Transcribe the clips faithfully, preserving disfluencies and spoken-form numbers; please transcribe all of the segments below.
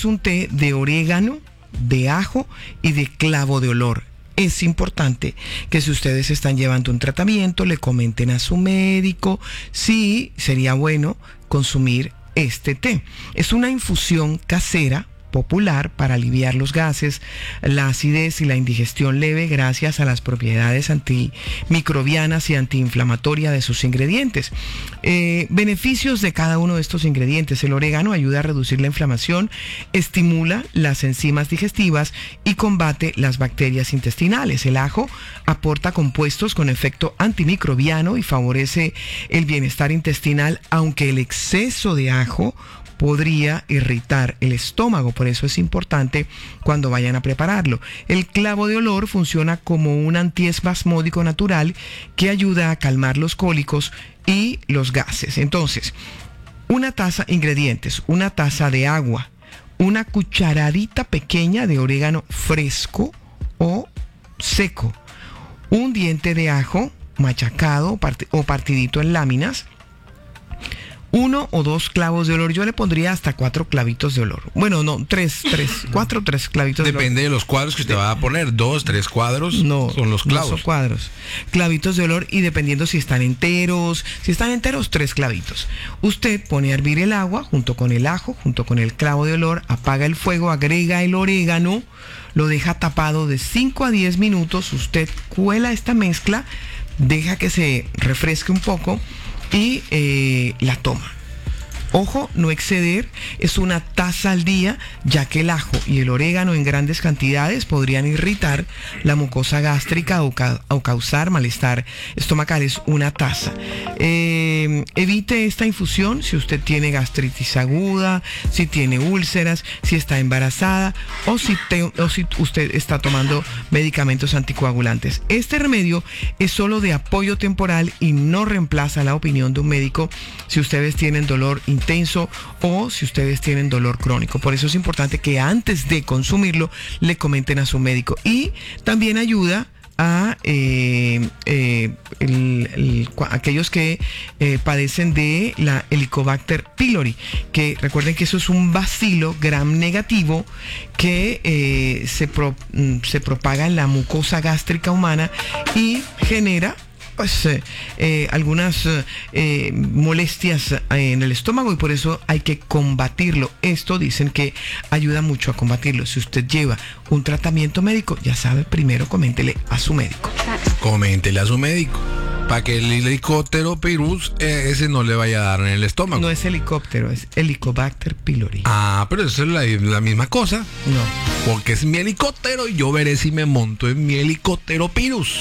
un té de orégano, de ajo y de clavo de olor. Es importante que si ustedes están llevando un tratamiento, le comenten a su médico si sería bueno consumir este té. Es una infusión casera popular para aliviar los gases, la acidez y la indigestión leve gracias a las propiedades antimicrobianas y antiinflamatorias de sus ingredientes. Eh, beneficios de cada uno de estos ingredientes. El orégano ayuda a reducir la inflamación, estimula las enzimas digestivas y combate las bacterias intestinales. El ajo aporta compuestos con efecto antimicrobiano y favorece el bienestar intestinal, aunque el exceso de ajo podría irritar el estómago, por eso es importante cuando vayan a prepararlo. El clavo de olor funciona como un antiespasmódico natural que ayuda a calmar los cólicos y los gases. Entonces, una taza, ingredientes, una taza de agua, una cucharadita pequeña de orégano fresco o seco, un diente de ajo machacado o partidito en láminas, uno o dos clavos de olor. Yo le pondría hasta cuatro clavitos de olor. Bueno, no, tres, tres, cuatro, tres clavitos de olor. Depende de los cuadros que usted va a poner. Dos, tres cuadros no, son los clavos. No son cuadros. Clavitos de olor, y dependiendo si están enteros. Si están enteros, tres clavitos. Usted pone a hervir el agua junto con el ajo, junto con el clavo de olor, apaga el fuego, agrega el orégano, lo deja tapado de cinco a diez minutos. Usted cuela esta mezcla, deja que se refresque un poco y eh, la toma. Ojo, no exceder, es una taza al día, ya que el ajo y el orégano en grandes cantidades podrían irritar la mucosa gástrica o, ca- o causar malestar estomacal. Es una taza. Eh, evite esta infusión si usted tiene gastritis aguda, si tiene úlceras, si está embarazada o si, te, o si usted está tomando medicamentos anticoagulantes. Este remedio es solo de apoyo temporal y no reemplaza la opinión de un médico si ustedes tienen dolor intenso intenso o si ustedes tienen dolor crónico. Por eso es importante que antes de consumirlo le comenten a su médico. Y también ayuda a eh, eh, el, el, aquellos que eh, padecen de la Helicobacter pylori, que recuerden que eso es un bacilo gram negativo que eh, se, pro, se propaga en la mucosa gástrica humana y genera pues eh, eh, algunas eh, molestias en el estómago, y por eso hay que combatirlo. Esto dicen que ayuda mucho a combatirlo. Si usted lleva un tratamiento médico, ya sabe, primero coméntele a su médico. Coméntele a su médico, para que el helicóptero virus eh, ese no le vaya a dar en el estómago. No es helicóptero, es Helicobacter pylori. Ah, pero eso es la, la misma cosa. No. Porque es mi helicóptero y yo veré si me monto en mi helicóptero virus.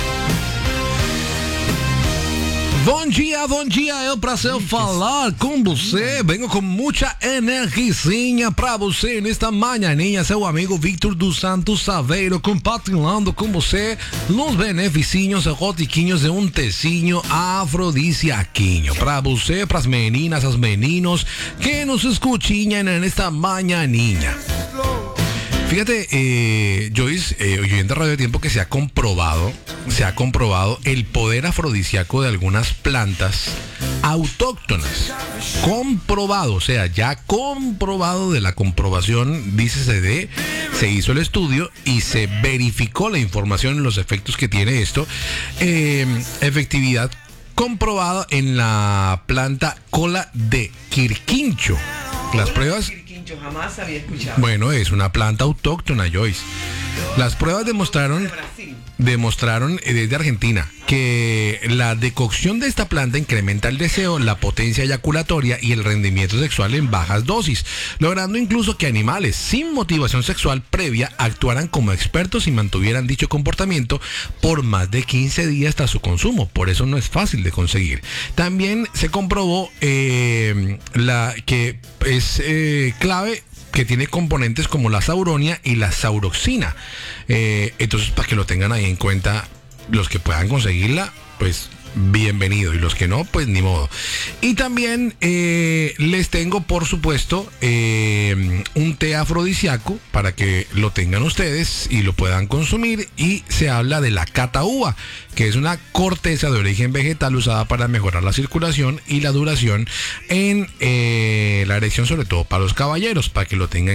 Bom dia, bom dia, é um prazer falar com você. Vengo com muita energiazinha pra você nesta manhãinha. Seu amigo Victor dos Santos Saveiro compartilhando com você os beneficinhos erotiquinhos de um tecinho afrodisiaquinho. Pra você, pras meninas, as meninos que nos escuchinham nesta manhãinha. Fíjate, eh, Joyce, eh, oyente Radio Tiempo, que se ha comprobado, se ha comprobado el poder afrodisíaco de algunas plantas autóctonas. Comprobado, o sea, ya comprobado de la comprobación, dícese de, se hizo el estudio y se verificó la información en los efectos que tiene esto. Eh, efectividad comprobada en la planta cola de quirquincho. Las pruebas... Jamás había escuchado. Bueno, es una planta autóctona, Joyce. Las pruebas demostraron, demostraron desde Argentina que la decocción de esta planta incrementa el deseo, la potencia eyaculatoria y el rendimiento sexual en bajas dosis, logrando incluso que animales sin motivación sexual previa actuaran como expertos y mantuvieran dicho comportamiento por más de quince días tras su consumo. Por eso no es fácil de conseguir. También se comprobó eh, la, que es eh, clave, que tiene componentes como la sauronia y la sauroxina. Eh, entonces, para que lo tengan ahí en cuenta, los que puedan conseguirla, pues bienvenido, y los que no, pues ni modo. Y también eh, les tengo, por supuesto, eh, un té afrodisíaco para que lo tengan ustedes y lo puedan consumir, y se habla de la cataúba, que es una corteza de origen vegetal usada para mejorar la circulación y la duración en eh, la erección, sobre todo para los caballeros, para que lo tengan